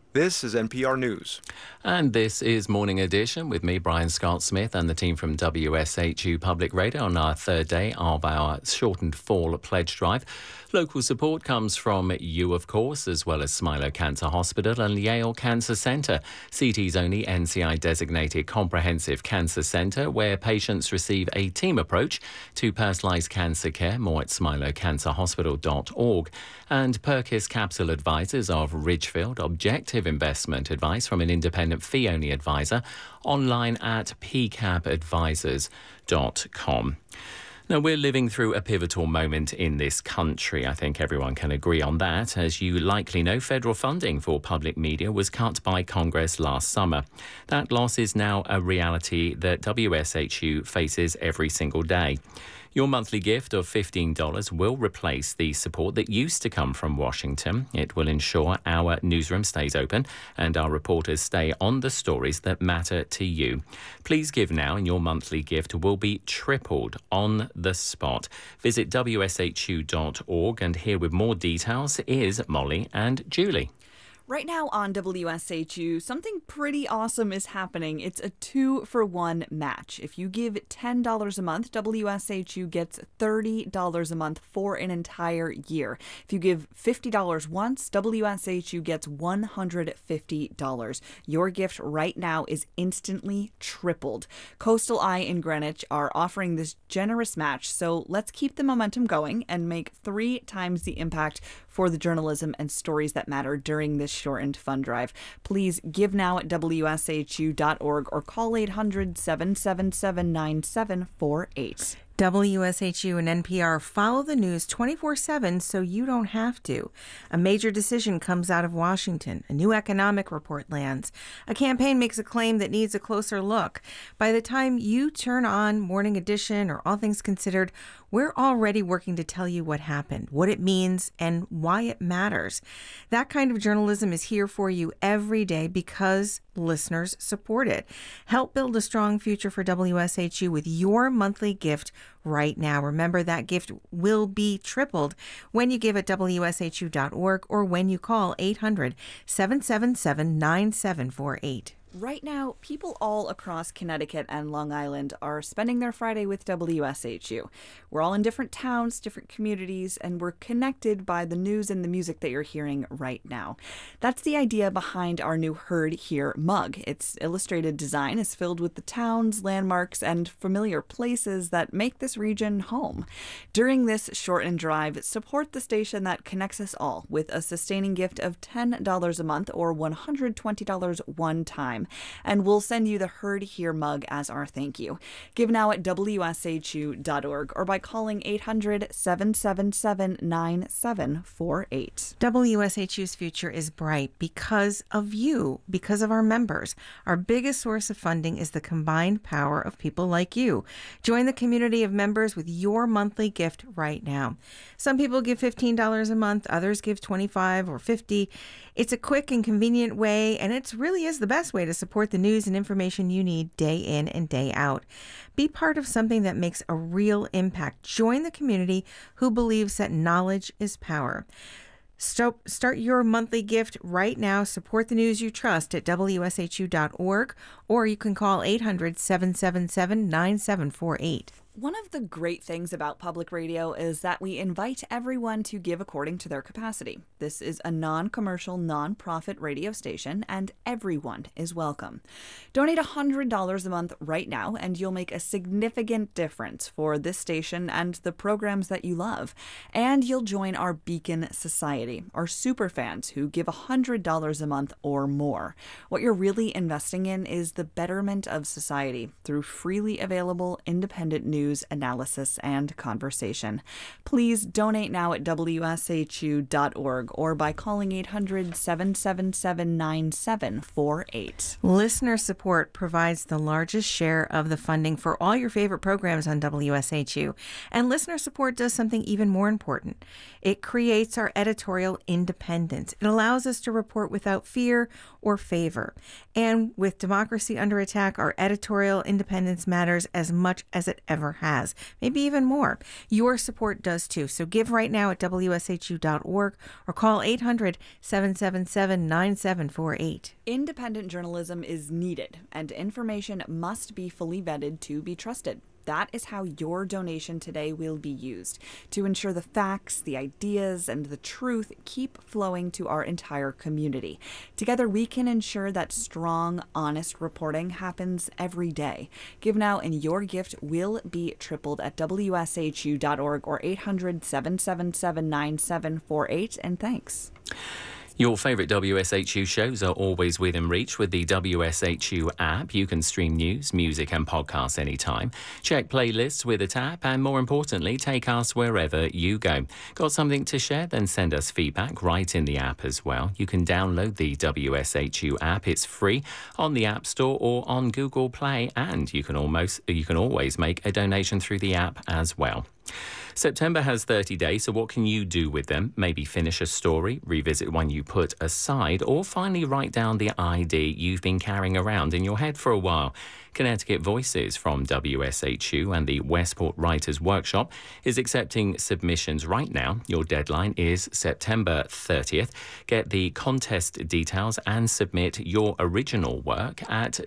This is NPR News. And this is Morning Edition with me, Brian Scott Smith, and the team from WSHU Public Radio on our third day of our shortened fall pledge drive. Local support comes from you, of course, as well as Smilow Cancer Hospital and Yale Cancer Centre, CT's only NCI-designated comprehensive cancer centre where patients receive a team approach to personalised cancer care. More at smilowcancerhospital.org. And Perkis Capital Advisors of Ridgefield, objective investment advice from an independent fee-only advisor, online at pcapadvisors.com. Now, we're living through a pivotal moment in this country. I think everyone can agree on that. As you likely know, federal funding for public media was cut by Congress last summer. That loss is now a reality that WSHU faces every single day. Your monthly gift of $15 will replace the support that used to come from Washington. It will ensure our newsroom stays open and our reporters stay on the stories that matter to you. Please give now and your monthly gift will be tripled on the spot. Visit WSHU.org, and here with more details is Molly and Julie. Right now on WSHU, something pretty awesome is happening. It's a 2-for-1 match. If you give $10 a month, WSHU gets $30 a month for an entire year. If you give $50 once, WSHU gets $150. Your gift right now is instantly tripled. Coastal Eye and Greenwich are offering this generous match, so let's keep the momentum going and make 3 times the impact for the journalism and stories that matter during this shortened fund drive. Please give now at WSHU.org or call 800-777-9748. WSHU and NPR follow the news 24/7 so you don't have to. A major decision comes out of Washington. A new economic report lands. A campaign makes a claim that needs a closer look. By the time you turn on Morning Edition or All Things Considered, we're already working to tell you what happened, what it means, and why it matters. That kind of journalism is here for you every day because listeners support it. Help build a strong future for WSHU with your monthly gift right now. Remember, that gift will be tripled when you give at WSHU.org or when you call 800-777-9748. Right now, people all across Connecticut and Long Island are spending their Friday with WSHU. We're all in different towns, different communities, and we're connected by the news and the music that you're hearing right now. That's the idea behind our new Heard Here mug. Its illustrated design is filled with the towns, landmarks, and familiar places that make this region home. During this shortened drive, support the station that connects us all with a sustaining gift of $10 a month or $120 one time. And we'll send you the Heard Here mug as our thank you. Give now at WSHU.org or by calling 800-777-9748. WSHU's future is bright because of you, because of our members. Our biggest source of funding is the combined power of people like you. Join the community of members with your monthly gift right now. Some people give $15 a month, others give $25 or $50. It's a quick and convenient way, and it really is the best way to support the news and information you need day in and day out. Be part of something that makes a real impact. Join the community who believes that knowledge is power. Start your monthly gift right now. Support the news you trust at WSHU.org, or you can call 800-777-9748. One of the great things about public radio is that we invite everyone to give according to their capacity. This is a non-commercial, non-profit radio station, and everyone is welcome. Donate $100 a month right now, and you'll make a significant difference for this station and the programs that you love. And you'll join our Beacon Society, our super fans who give $100 a month or more. What you're really investing in is the betterment of society through freely available independent news, analysis, and conversation. Please donate now at WSHU.org or by calling 800-777-9748. Listener support provides the largest share of the funding for all your favorite programs on WSHU. And listener support does something even more important. It creates our editorial independence. It allows us to report without fear or favor. And with democracy under attack, our editorial independence matters as much as it ever has, maybe even more. Your support does too. So give right now at WSHU.org or call 800-777-9748. Independent journalism is needed, and information must be fully vetted to be trusted. That is how your donation today will be used to ensure the facts, the ideas, and the truth keep flowing to our entire community. Together, we can ensure that strong, honest reporting happens every day. Give now, and your gift will be tripled at WSHU.org or 800-777-9748. And thanks. Your favourite WSHU shows are always within reach with the WSHU app. You can stream news, music and podcasts anytime. Check playlists with a tap and, more importantly, take us wherever you go. Got something to share? Then send us feedback right in the app as well. You can download the WSHU app. It's free on the App Store or on Google Play, and you can always make a donation through the app as well. September has 30 days, so what can you do with them? Maybe finish a story, revisit one you put aside, or finally write down the idea you've been carrying around in your head for a while. Connecticut Voices from WSHU and the Westport Writers Workshop is accepting submissions right now. Your deadline is September 30th. Get the contest details and submit your original work at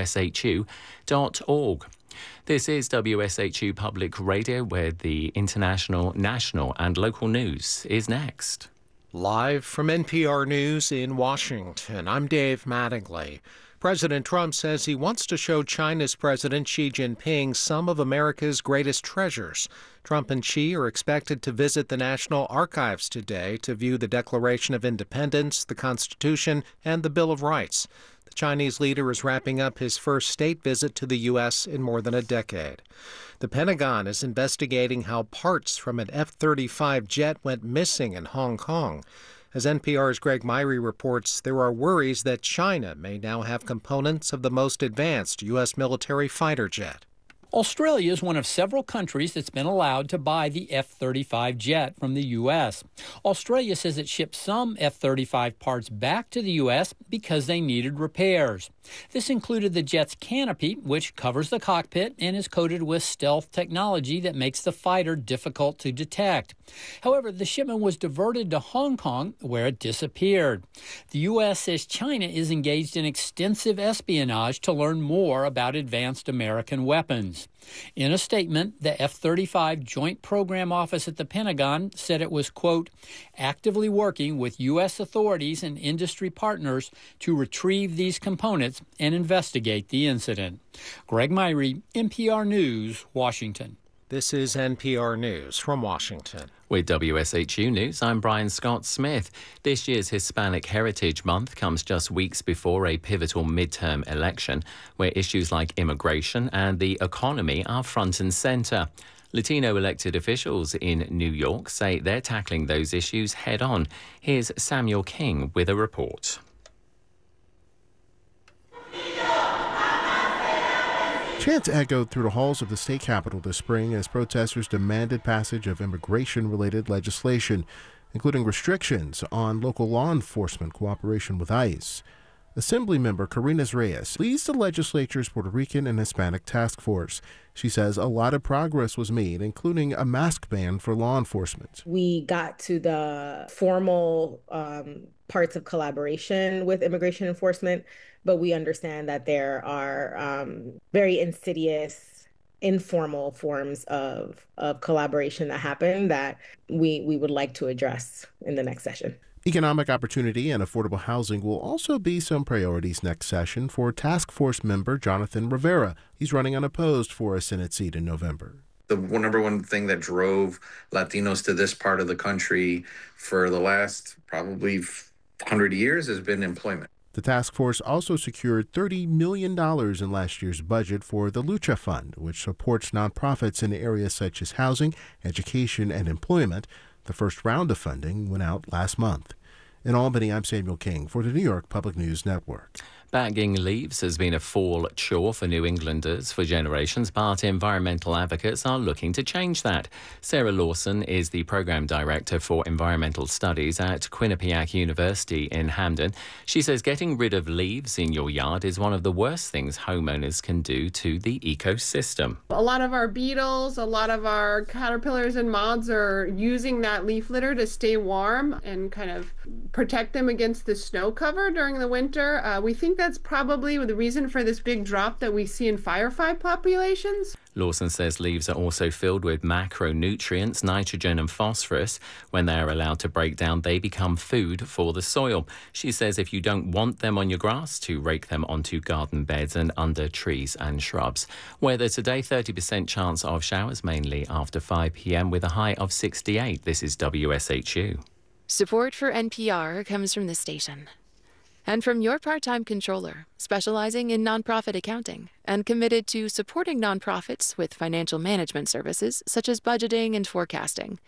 wshu.org. This is WSHU Public Radio, where the international, national and local news is next. Live from NPR News in Washington, I'm Dave Mattingly. President Trump says he wants to show China's President Xi Jinping some of America's greatest treasures. Trump and Xi are expected to visit the National Archives today to view the Declaration of Independence, the Constitution, and the Bill of Rights. The Chinese leader is wrapping up his first state visit to the U.S. in more than a decade. The Pentagon is investigating how parts from an F-35 jet went missing in Hong Kong. As NPR's Greg Myrie reports, there are worries that China may now have components of the most advanced U.S. military fighter jet. Australia is one of several countries that's been allowed to buy the F-35 jet from the U.S. Australia says it shipped some F-35 parts back to the U.S. because they needed repairs. This included the jet's canopy, which covers the cockpit and is coated with stealth technology that makes the fighter difficult to detect. However, the shipment was diverted to Hong Kong, where it disappeared. The U.S. says China is engaged in extensive espionage to learn more about advanced American weapons. In a statement, the F-35 Joint Program Office at the Pentagon said it was, quote, actively working with U.S. authorities and industry partners to retrieve these components and investigate the incident. Greg Myrie, NPR News, Washington. This is NPR News from Washington. With WSHU News, I'm Brian Scott Smith. This year's Hispanic Heritage Month comes just weeks before a pivotal midterm election, where issues like immigration and the economy are front and centre. Latino elected officials in New York say they're tackling those issues head on. Here's Samuel King with a report. Chants echoed through the halls of the state capitol this spring as protesters demanded passage of immigration-related legislation, including restrictions on local law enforcement cooperation with ICE. Assemblymember Karina Reyes leads the legislature's Puerto Rican and Hispanic task force. She says a lot of progress was made, including a mask ban for law enforcement. We got to the formal parts of collaboration with immigration enforcement, but we understand that there are very insidious, informal forms of collaboration that happen that we would like to address in the next session. Economic opportunity and affordable housing will also be some priorities next session for task force member Jonathan Rivera. He's running unopposed for a Senate seat in November. The number one thing that drove Latinos to this part of the country for the last probably 100 years has been employment. The task force also secured $30 million in last year's budget for the Lucha Fund, which supports nonprofits in areas such as housing, education, and employment. The first round of funding went out last month. In Albany, I'm Samuel King for the New York Public News Network. Bagging leaves has been a fall chore for New Englanders for generations, but environmental advocates are looking to change that. Sarah Lawson is the Programme Director for Environmental Studies at Quinnipiac University in Hamden. She says getting rid of leaves in your yard is one of the worst things homeowners can do to the ecosystem. A lot of our beetles, a lot of our caterpillars and moths are using that leaf litter to stay warm and kind of protect them against the snow cover during the winter. We think that's probably the reason for this big drop that we see in firefly populations. Lawson says leaves are also filled with macronutrients, nitrogen and phosphorus. When they are allowed to break down, they become food for the soil. She says if you don't want them on your grass, to rake them onto garden beds and under trees and shrubs. Weather today, 30% chance of showers, mainly after 5 p.m. with a high of 68. This is WSHU. Support for NPR comes from this station and from your part-time controller, specializing in nonprofit accounting and committed to supporting nonprofits with financial management services such as budgeting and forecasting.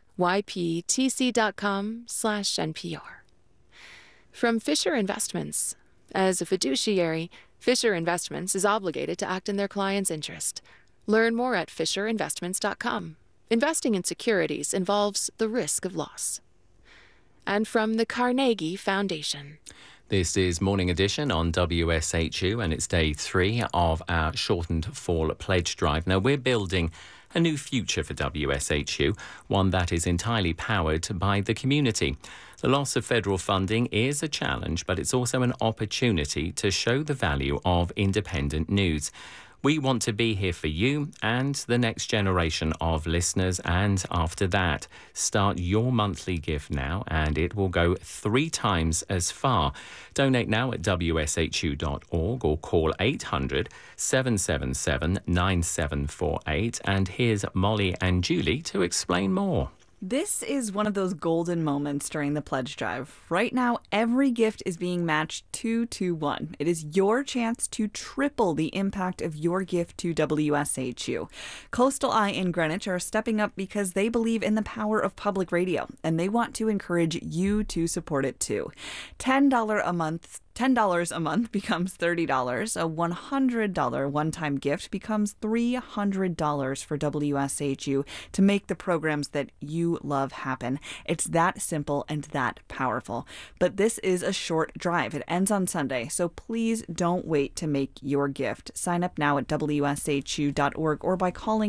yptc.com/NPR. From Fisher Investments. As a fiduciary, Fisher Investments is obligated to act in their client's interest. Learn more at fisherinvestments.com. Investing in securities involves the risk of loss. And from the Carnegie Foundation. This is Morning Edition on WSHU, and it's day 3 of our shortened fall pledge drive. Now, we're building a new future for WSHU, one that is entirely powered by the community. The loss of federal funding is a challenge, but it's also an opportunity to show the value of independent news. We want to be here for you and the next generation of listeners. And after that, start your monthly gift now, and it will go 3 times as far. Donate now at wshu.org or call 800-777-9748. And here's Molly and Julie to explain more. This is one of those golden moments during the pledge drive. Right now, every gift is being matched 2 to 1. It is your chance to triple the impact of your gift to WSHU. Coastal Eye and Greenwich are stepping up because they believe in the power of public radio, and they want to encourage you to support it too. $10 a month becomes $30. A $100 one-time gift becomes $300 for WSHU to make the programs that you love happen. It's that simple and that powerful. But this is a short drive. It ends on Sunday, so please don't wait to make your gift. Sign up now at WSHU.org or by calling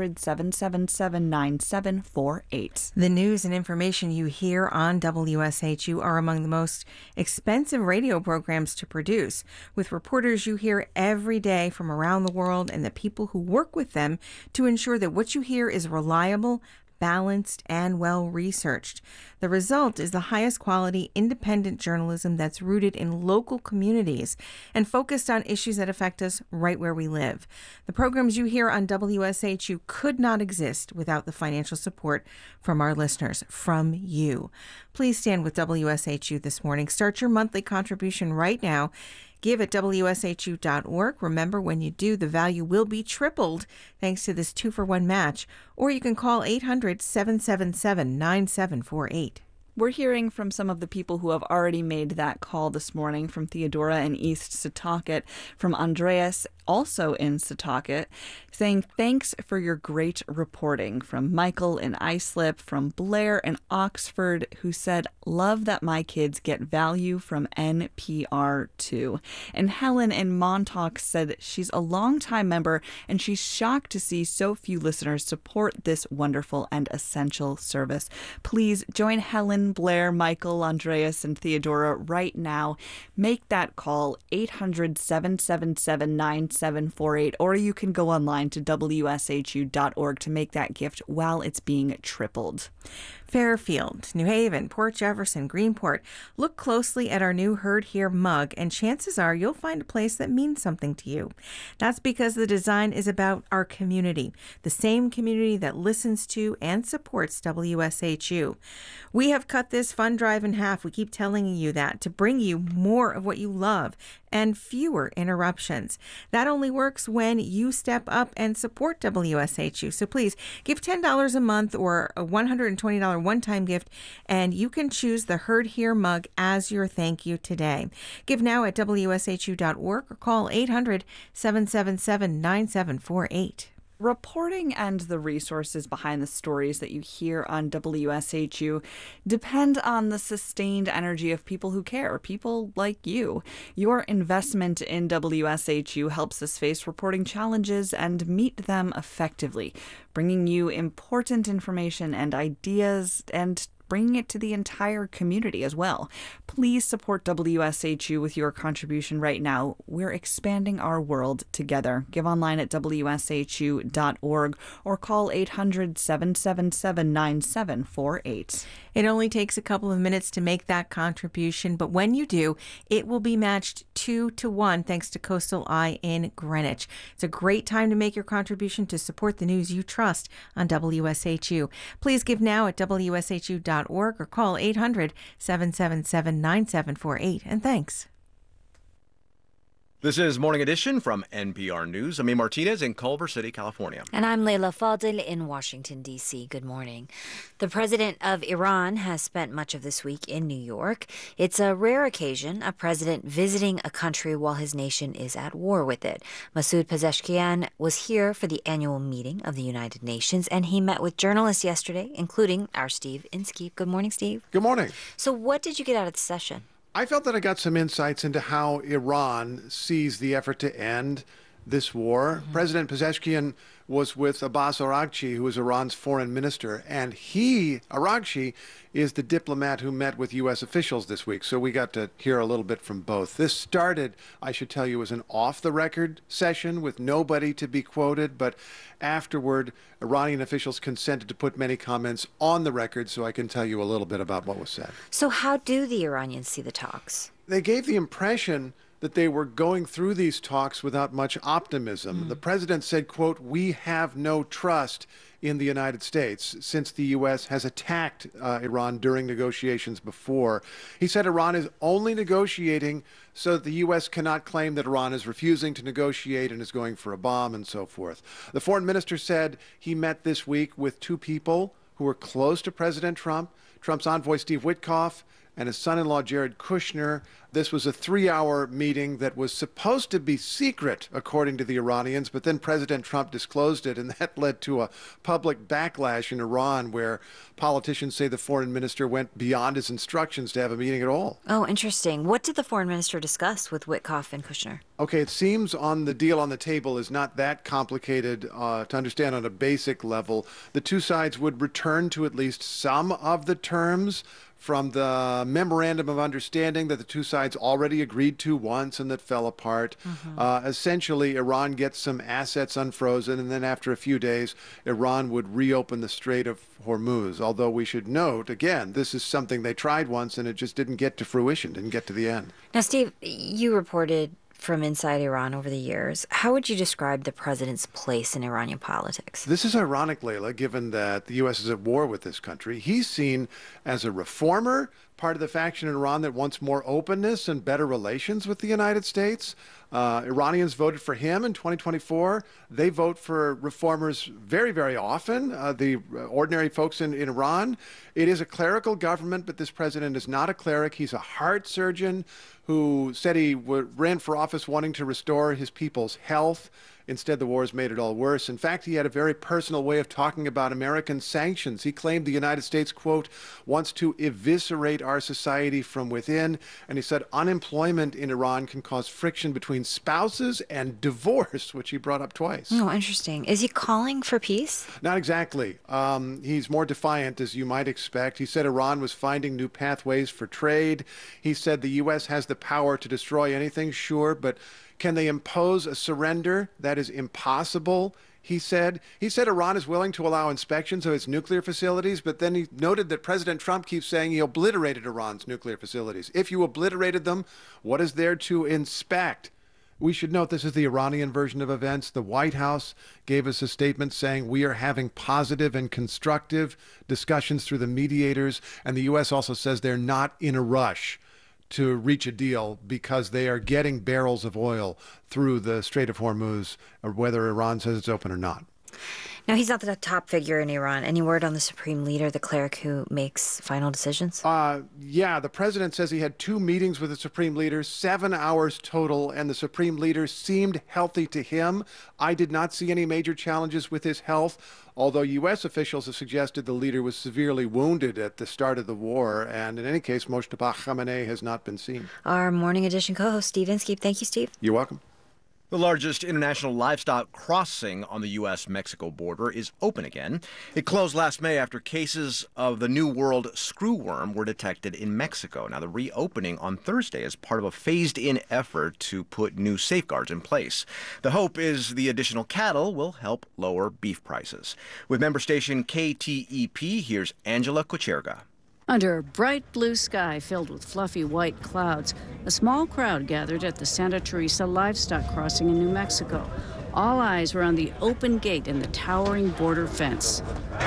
800-777-9748. The news and information you hear on WSHU are among the most expensive radio programs to produce, with reporters you hear every day from around the world and the people who work with them to ensure that what you hear is reliable, balanced, and well-researched. The result is the highest quality independent journalism that's rooted in local communities and focused on issues that affect us right where we live. The programs you hear on WSHU could not exist without the financial support from our listeners, from you. Please stand with WSHU this morning. Start your monthly contribution right now. Give at WSHU.org. Remember, when you do, the value will be tripled thanks to this 2-for-1 match. Or you can call 800-777-9748. We're hearing from some of the people who have already made that call this morning, from Theodora in East Setauket, from Andreas, also in Setauket, saying thanks for your great reporting, from Michael in Islip, from Blair in Oxford, who said, love that my kids get value from NPR too. And Helen in Montauk said she's a longtime member and she's shocked to see so few listeners support this wonderful and essential service. Please join Helen, Blair, Michael, Andreas, and Theodora right now. Make that call, 800-777-9748, or you can go online to WSHU.org to make that gift while it's being tripled. Fairfield, New Haven, Port Jefferson, Greenport. Look closely at our new Heard Here mug, and chances are you'll find a place that means something to you. That's because the design is about our community, the same community that listens to and supports WSHU. We have cut this fund drive in half. We keep telling you that to bring you more of what you love and fewer interruptions. That only works when you step up and support WSHU. So please give $10 a month or a $120 $10 one-time gift, and you can choose the Heard Here mug as your thank you today. Give now at WSHU.org or call 800-777-9748. Reporting and the resources behind the stories that you hear on WSHU depend on the sustained energy of people who care, people like you. Your investment in WSHU helps us face reporting challenges and meet them effectively, bringing you important information and ideas and bringing it to the entire community as well. Please support WSHU with your contribution right now. We're expanding our world together. Give online at WSHU.org or call 800-777-9748. It only takes a couple of minutes to make that contribution, but when you do, it will be matched 2-1 thanks to Coastal Eye in Greenwich. It's a great time to make your contribution to support the news you trust on WSHU. Please give now at WSHU.org or call 800-777-9748. And thanks. This is Morning Edition from NPR News. I'm Martinez in Culver City, California. And I'm Leila Fadel in Washington, D.C. Good morning. The president of Iran has spent much of this week in New York. It's a rare occasion, a president visiting a country while his nation is at war with it. Masoud Pezeshkian was here for the annual meeting of the United Nations, and he met with journalists yesterday, including our Steve Inskeep. Good morning, Steve. Good morning. So what did you get out of the session? I felt that I got some insights into how Iran sees the effort to end this war. Mm-hmm. President Pezeshkian was with Abbas Araghchi, who is Iran's foreign minister, and Araghchi, is the diplomat who met with U.S. officials this week. So we got to hear a little bit from both. This started, I should tell you, as an off-the-record session with nobody to be quoted, but afterward, Iranian officials consented to put many comments on the record, so I can tell you a little bit about what was said. So how do the Iranians see the talks? They gave the impression that they were going through these talks without much optimism. The president said, quote, "We have no trust in the United States," since the U.S. has attacked Iran during negotiations before. He said Iran is only negotiating so that the U.S. cannot claim that Iran is refusing to negotiate and is going for a bomb and so forth. The foreign minister said he met this week with two people who were close to President Trump, Trump's envoy Steve Witkoff and his son-in-law Jared Kushner. This was a 3-hour meeting that was supposed to be secret, according to the Iranians, but then President Trump disclosed it, and that led to a public backlash in Iran where politicians say the foreign minister went beyond his instructions to have a meeting at all. Oh, interesting. What did the foreign minister discuss with Witkoff and Kushner? Okay, it seems on the deal on the table is not that complicated to understand on a basic level. The two sides would return to at least some of the terms from the memorandum of understanding that the two sides already agreed to once and that fell apart. Essentially, Iran gets some assets unfrozen, and then after a few days, Iran would reopen the Strait of Hormuz. Although we should note, again, this is something they tried once and it just didn't get to fruition, didn't get to the end. Now, Steve, you reported from inside Iran over the years. How would you describe the president's place in Iranian politics? This is ironic, Leila, given that the U.S. is at war with this country. He's seen as a reformer, part of the faction in Iran that wants more openness and better relations with the United States. Iranians voted for him in 2024. They vote for reformers very, very often, the ordinary folks in Iran. It is a clerical government, but this president is not a cleric. He's a heart surgeon who said he ran for office wanting to restore his people's health. Instead, the wars made it all worse. In fact, he had a very personal way of talking about American sanctions. He claimed the United States, quote, wants to eviscerate our society from within. And he said unemployment in Iran can cause friction between spouses and divorce, which he brought up twice. Oh, interesting. Is he calling for peace? Not exactly. He's more defiant, as you might expect. He said Iran was finding new pathways for trade. He said the U.S. has the power to destroy anything, sure, but can they impose a surrender? That is impossible, he said. He said Iran is willing to allow inspections of its nuclear facilities, but then he noted that President Trump keeps saying he obliterated Iran's nuclear facilities. If you obliterated them, what is there to inspect? We should note this is the Iranian version of events. The White House gave us a statement saying we are having positive and constructive discussions through the mediators, and the U.S. also says they're not in a rush to reach a deal because they are getting barrels of oil through the Strait of Hormuz, or whether Iran says it's open or not. Now, he's not the top figure in Iran. Any word on the supreme leader, the cleric who makes final decisions? Yeah, the president says he had 2 meetings with the supreme leader, 7 hours total, and the supreme leader seemed healthy to him. I did not see any major challenges with his health, although U.S. officials have suggested the leader was severely wounded at the start of the war. And in any case, Mojtaba Khamenei has not been seen. Our Morning Edition co-host, Steve Inskeep. Thank you, Steve. You're welcome. The largest international livestock crossing on the U.S.-Mexico border is open again. It closed last May after cases of the New World screwworm were detected in Mexico. Now, the reopening on Thursday is part of a phased-in effort to put new safeguards in place. The hope is the additional cattle will help lower beef prices. With member station KTEP, here's Angela Kocherga. Under a bright blue sky filled with fluffy white clouds, a small crowd gathered at the Santa Teresa livestock crossing in New Mexico. All eyes were on the open gate and the towering border fence.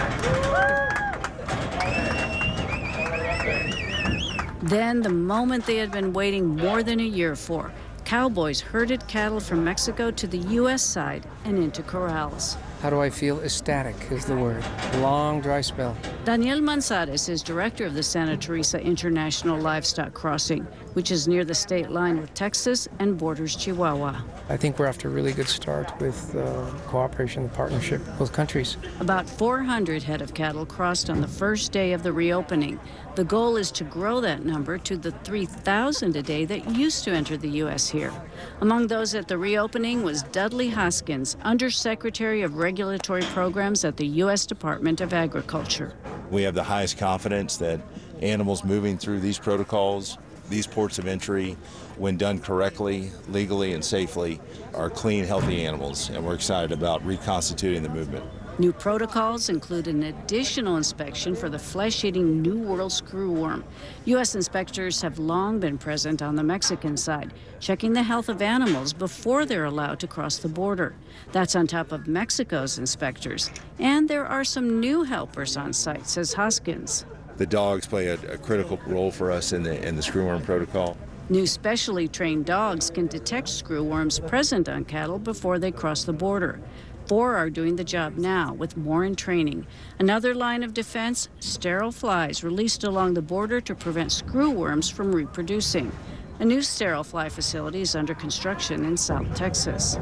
Then, the moment they had been waiting more than a year for, cowboys herded cattle from Mexico to the U.S. side and into corrals. How do I feel? Ecstatic is the word. Long, dry spell. Daniel Manzares is director of the Santa Teresa International Livestock Crossing, which is near the state line with Texas and borders Chihuahua. I think we're off to a really good start with cooperation and partnership with both countries. About 400 head of cattle crossed on the first day of the reopening. The goal is to grow that number to the 3,000 a day that used to enter the U.S. here. Among those at the reopening was Dudley Hoskins, Undersecretary of Regulatory Programs at the U.S. Department of Agriculture. We have the highest confidence that animals moving through these protocols, these ports of entry, when done correctly, legally, and safely, are clean, healthy animals, and we're excited about reconstituting the movement. New protocols include an additional inspection for the flesh-eating New World screwworm. U.S. inspectors have long been present on the Mexican side, checking the health of animals before they're allowed to cross the border. That's on top of Mexico's inspectors. And there are some new helpers on site, says Hoskins. The dogs play a critical role for us in the screwworm protocol. New specially trained dogs can detect screwworms present on cattle before they cross the border. 4 are doing the job now, with more in training. Another line of defense, sterile flies released along the border to prevent screwworms from reproducing. A new sterile fly facility is under construction in South Texas.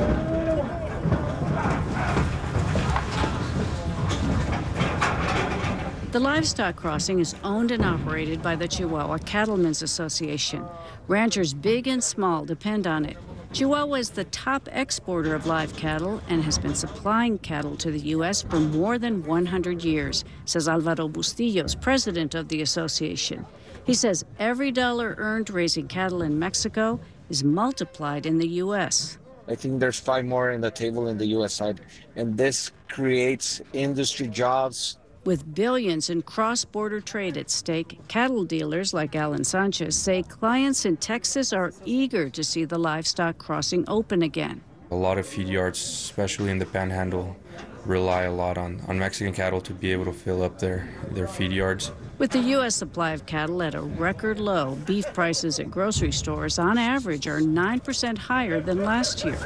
The livestock crossing is owned and operated by the Chihuahua Cattlemen's Association. Ranchers big and small depend on it. Chihuahua is the top exporter of live cattle and has been supplying cattle to the U.S. for more than 100 years, says Alvaro Bustillos, president of the association. He says every dollar earned raising cattle in Mexico is multiplied in the U.S. I think there's 5 more in the table in the U.S. side, and this creates industry jobs. With billions in cross-border trade at stake, cattle dealers like Alan Sanchez say clients in Texas are eager to see the livestock crossing open again. A lot of feed yards, especially in the Panhandle, rely a lot on Mexican cattle to be able to fill up their feed yards. With the U.S. supply of cattle at a record low, beef prices at grocery stores on average are 9% higher than last year.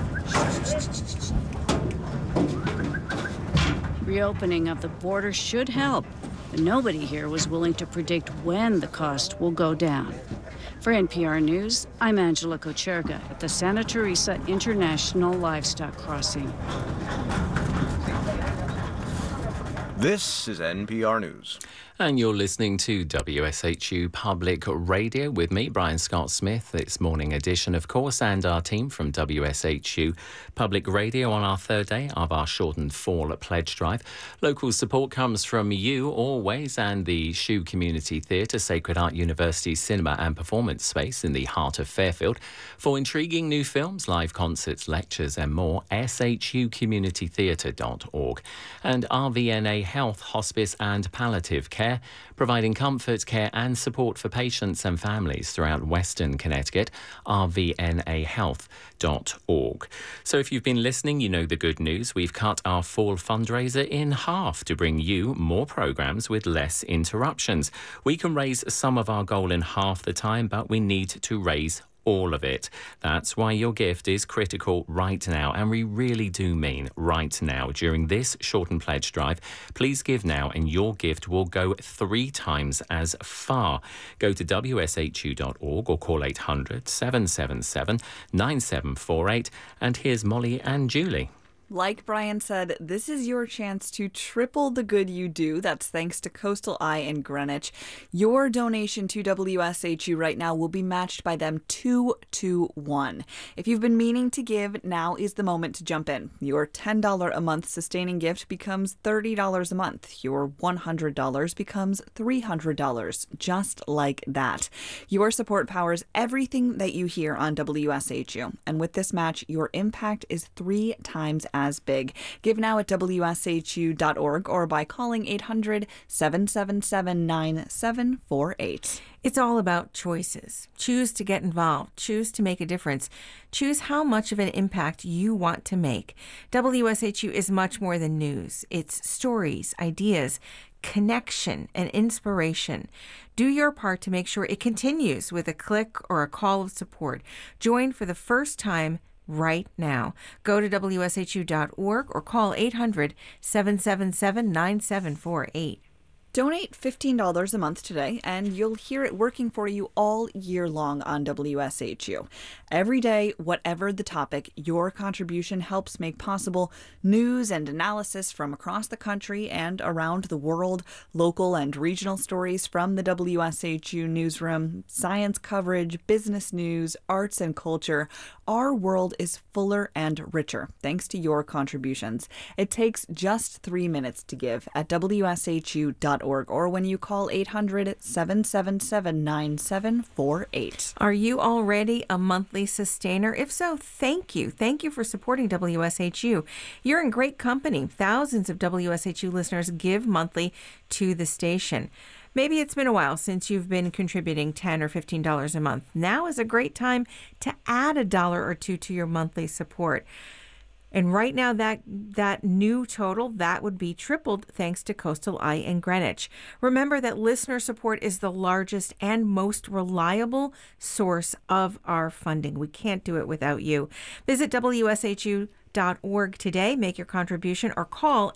Reopening of the border should help, but nobody here was willing to predict when the cost will go down. For NPR News, I'm Angela Kocherga at the Santa Teresa International Livestock Crossing. This is NPR News. And you're listening to WSHU Public Radio with me, Brian Scott Smith. It's morning edition, of course, and our team from WSHU Public Radio on our third day of our shortened fall pledge drive. Local support comes from you always and the SHU Community Theatre, Sacred Heart University Cinema and Performance Space in the heart of Fairfield. For intriguing new films, live concerts, lectures and more, shucommunitytheatre.org. And RVNA Health, Hospice and Palliative Care, providing comfort, care and support for patients and families throughout Western Connecticut, rvnahealth.org. So if you've been listening, you know the good news. We've cut our fall fundraiser in half to bring you more programs with less interruptions. We can raise some of our goal in half the time, but we need to raise all of it. That's why your gift is critical right now, and we really do mean right now. During this shortened pledge drive, please give now and your gift will go 3 times as far. Go to wshu.org or call 800-777-9748. And here's Molly and Julie. Like Brian said, this is your chance to triple the good you do. That's thanks to Coastal Eye in Greenwich. Your donation to WSHU right now will be matched by them 2-1. If you've been meaning to give, now is the moment to jump in. Your $10 a month sustaining gift becomes $30 a month. Your $100 becomes $300, just like that. Your support powers everything that you hear on WSHU. And with this match, your impact is 3 times as big. Give now at WSHU.org or by calling 800-777-9748. It's all about choices. Choose to get involved. Choose to make a difference. Choose how much of an impact you want to make. WSHU is much more than news. It's stories, ideas, connection, and inspiration. Do your part to make sure it continues with a click or a call of support. Join for the first time right now. Go to WSHU.org or call 800-777-9748. Donate $15 a month today, and you'll hear it working for you all year long on WSHU. Every day, whatever the topic, your contribution helps make possible news and analysis from across the country and around the world, local and regional stories from the WSHU newsroom, science coverage, business news, arts and culture. Our world is fuller and richer thanks to your contributions. It takes just 3 minutes to give at WSHU.org or when you call 800-777-9748. Are you already a monthly sustainer? If so, thank you. Thank you for supporting WSHU. You're in great company. Thousands of WSHU listeners give monthly to the station. Maybe it's been a while since you've been contributing $10 or $15 a month. Now is a great time to add $1 or $2 to your monthly support. And right now, that new total, that would be tripled thanks to Coastal Eye in Greenwich. Remember that listener support is the largest and most reliable source of our funding. We can't do it without you. Visit WSHU.org today, make your contribution, or call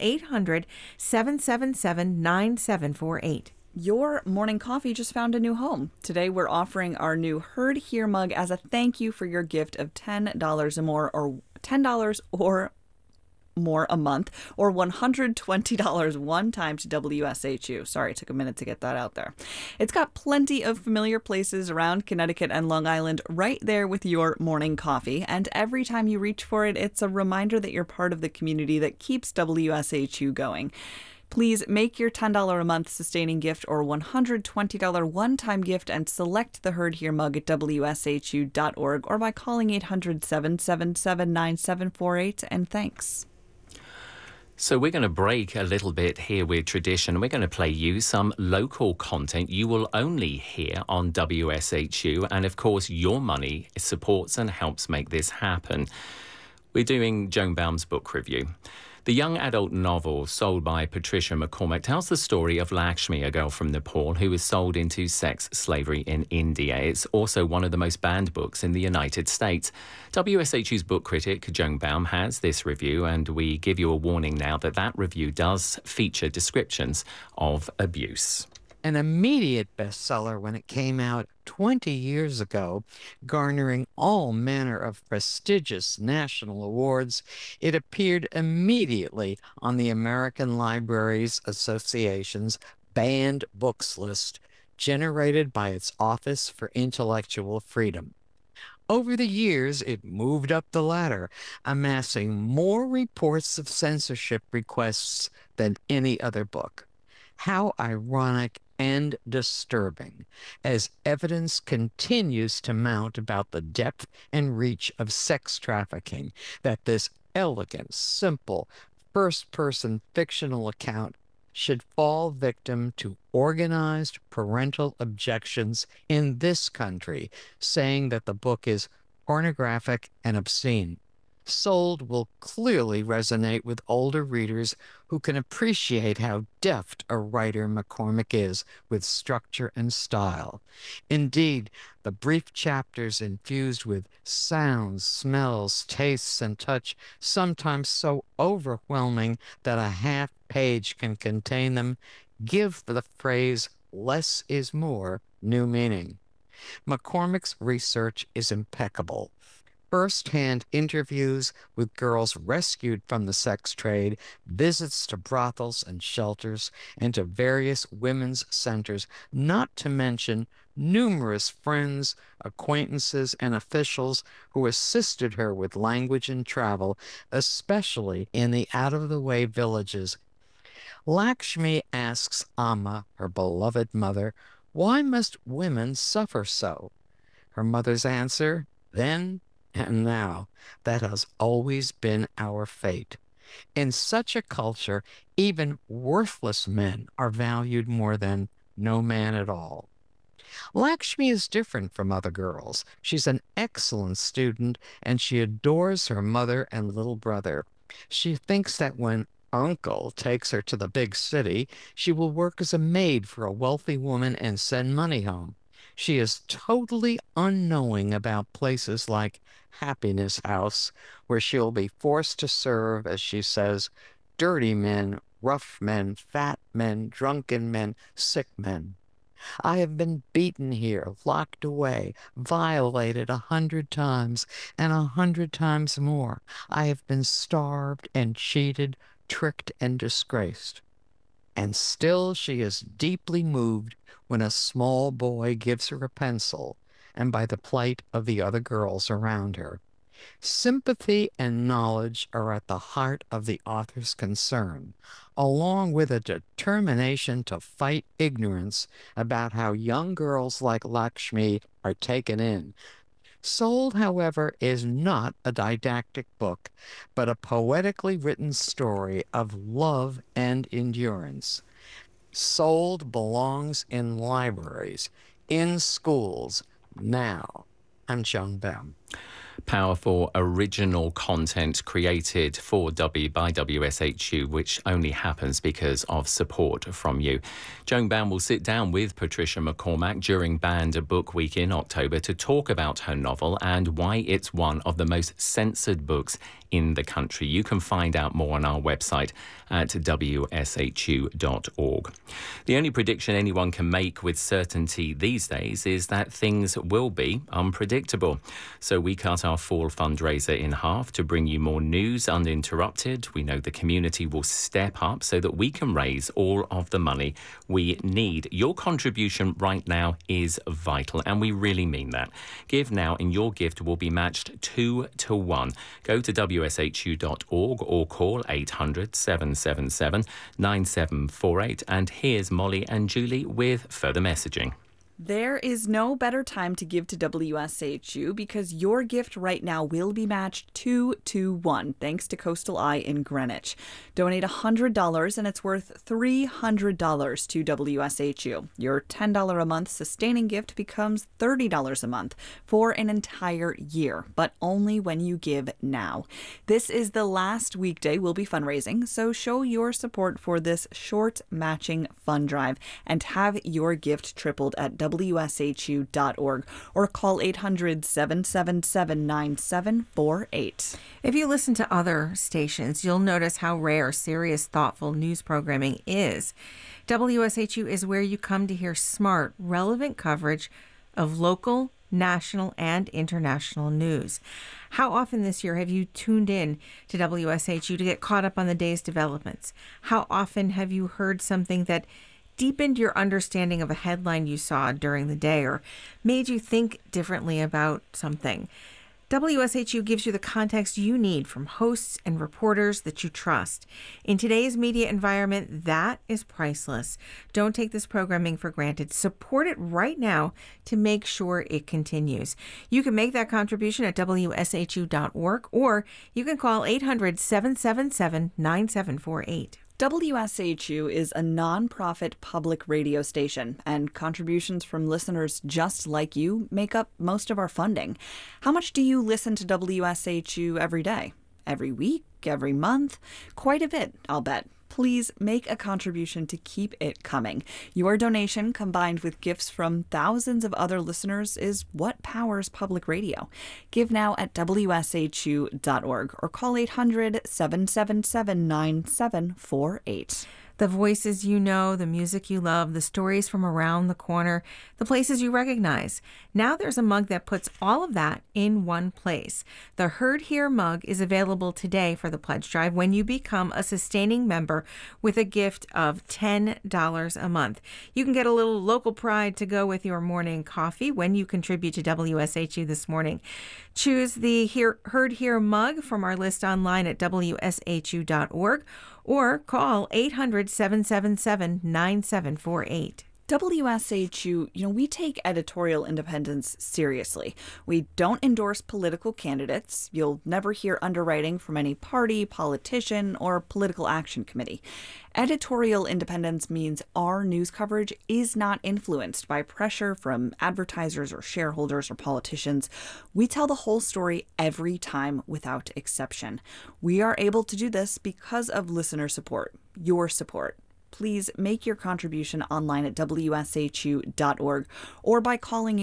800-777-9748. Your morning coffee just found a new home. Today we're offering our new Heard Here mug as a thank you for your gift of $10 or more, or $10 or more a month, or $120 one time to WSHU. Sorry, it took a minute to get that out there. It's got plenty of familiar places around Connecticut and Long Island right there with your morning coffee. And every time you reach for it, it's a reminder that you're part of the community that keeps WSHU going. Please make your $10 a month sustaining gift or $120 one-time gift and select the Heard Here mug at WSHU.org or by calling 800-777-9748. And thanks. So we're going to break a little bit here with tradition. We're going to play you some local content you will only hear on WSHU. And of course, your money supports and helps make this happen. We're doing Joan Baum's book review. The young adult novel sold by Patricia McCormack tells the story of Lakshmi, a girl from Nepal who was sold into sex slavery in India. It's also one of the most banned books in the United States. WSHU's book critic, Joan Baum, has this review, and we give you a warning now that that review does feature descriptions of abuse. An immediate bestseller when it came out 20 years ago, garnering all manner of prestigious national awards, it appeared immediately on the American Libraries Association's banned books list, generated by its Office for Intellectual Freedom. Over the years, it moved up the ladder, amassing more reports of censorship requests than any other book. How ironic and disturbing, as evidence continues to mount about the depth and reach of sex trafficking, that this elegant, simple, first-person fictional account should fall victim to organized parental objections in this country, saying that the book is pornographic and obscene. Sold will clearly resonate with older readers who can appreciate how deft a writer McCormick is with structure and style. Indeed, the brief chapters infused with sounds, smells, tastes, and touch, sometimes so overwhelming that a half page can contain them, give the phrase "less is more" new meaning. McCormick's research is impeccable. First-hand interviews with girls rescued from the sex trade, visits to brothels and shelters, and to various women's centers, not to mention numerous friends, acquaintances, and officials who assisted her with language and travel, especially in the out-of-the-way villages. Lakshmi asks Amma, her beloved mother, why must women suffer so? Her mother's answer, then and now, that has always been our fate. In such a culture, even worthless men are valued more than no man at all. Lakshmi is different from other girls. She's an excellent student, and she adores her mother and little brother. She thinks that when Uncle takes her to the big city, she will work as a maid for a wealthy woman and send money home. She is totally unknowing about places like Happiness House, where she'll be forced to serve, as she says, dirty men, rough men, fat men, drunken men, sick men. I have been beaten here, locked away, violated 100 times, and 100 times more. I have been starved and cheated, tricked and disgraced. And still she is deeply moved when a small boy gives her a pencil, and by the plight of the other girls around her. Sympathy and knowledge are at the heart of the author's concern, along with a determination to fight ignorance about how young girls like Lakshmi are taken in. Sold, however, is not a didactic book, but a poetically written story of love and endurance. Sold belongs in libraries, in schools, now. I'm Joan Bam. Powerful original content created by WSHU, which only happens because of support from you. Joan Bam will sit down with Patricia McCormack during Banned Book Week in October to talk about her novel and why it's one of the most censored books in the country. You can find out more on our website at wshu.org. The only prediction anyone can make with certainty these days is that things will be unpredictable. So we cut our fall fundraiser in half to bring you more news uninterrupted. We know the community will step up so that we can raise all of the money we need. Your contribution right now is vital, and we really mean that. Give now and your gift will be matched 2 to 1. Go to wshu.org or call 800 777 9748. And here's Molly and Julie with further messaging. There is no better time to give to WSHU because your gift right now will be matched 2 to 1 thanks to Coastal Eye in Greenwich. Donate $100 and it's worth $300 to WSHU. Your $10 a month sustaining gift becomes $30 a month for an entire year, but only when you give now. This is the last weekday we'll be fundraising, so show your support for this short matching fund drive and have your gift tripled at WSHU.org or call 800-777-9748. If you listen to other stations, you'll notice how rare serious, thoughtful news programming is. WSHU is where you come to hear smart, relevant coverage of local, national, and international news. How often this year have you tuned in to WSHU to get caught up on the day's developments? How often have you heard something that deepened your understanding of a headline you saw during the day or made you think differently about something? WSHU gives you the context you need from hosts and reporters that you trust. In today's media environment, that is priceless. Don't take this programming for granted. Support it right now to make sure it continues. You can make that contribution at WSHU.org or you can call 800-777-9748. WSHU is a nonprofit public radio station, and contributions from listeners just like you make up most of our funding. How much do you listen to WSHU every day? Every week, every month, quite a bit, I'll bet. Please make a contribution to keep it coming. Your donation, combined with gifts from thousands of other listeners, is what powers public radio. Give now at WSHU.org or call 800-777-9748. The voices you know, the music you love, the stories from around the corner, the places you recognize. Now there's a mug that puts all of that in one place. The Heard Here mug is available today for the pledge drive when you become a sustaining member with a gift of $10 a month. You can get a little local pride to go with your morning coffee when you contribute to WSHU this morning. Choose the Heard Here mug from our list online at WSHU.org. or call 800-777-9748. WSHU, we take editorial independence seriously. We don't endorse political candidates. You'll never hear underwriting from any party, politician, or political action committee. Editorial independence means our news coverage is not influenced by pressure from advertisers or shareholders or politicians. We tell the whole story every time without exception. We are able to do this because of listener support, your support. Please make your contribution online at WSHU.org or by calling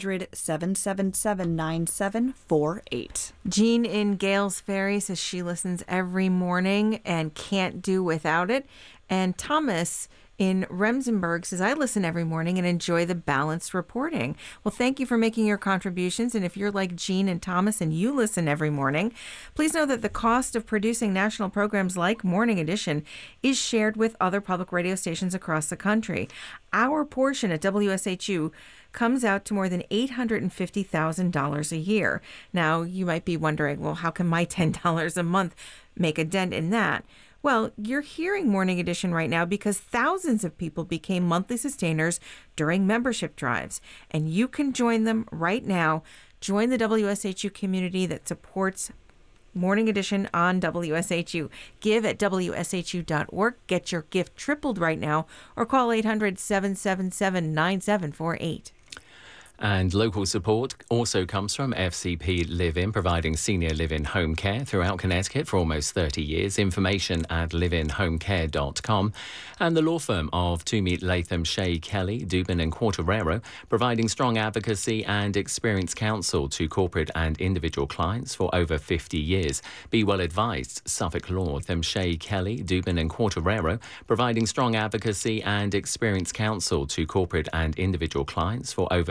800-777-9748. Jean in Gales Ferry says she listens every morning and can't do without it. And Thomas in Remsenburg says, I listen every morning and enjoy the balanced reporting. Well, thank you for making your contributions. And if you're like Jean and Thomas and you listen every morning, please know that the cost of producing national programs like Morning Edition is shared with other public radio stations across the country. Our portion at WSHU comes out to more than $850,000 a year. Now, you might be wondering, well, how can my $10 a month make a dent in that? Well, you're hearing Morning Edition right now because thousands of people became monthly sustainers during membership drives, and you can join them right now. Join the WSHU community that supports Morning Edition on WSHU. Give at WSHU.org. Get your gift tripled right now, or call 800-777-9748. And local support also comes from FCP Live-In, providing senior live-in home care throughout Connecticut for almost 30 years. Information at liveinhomecare.com. And the law firm of Toomey, Latham, Shea, Kelly, Dubin and Quartararo, providing strong advocacy and experienced counsel to corporate and individual clients for over 50 years. Be well advised. Suffolk Law, Shea, Kelly, Dubin and Quartararo, providing strong advocacy and experienced counsel to corporate and individual clients for over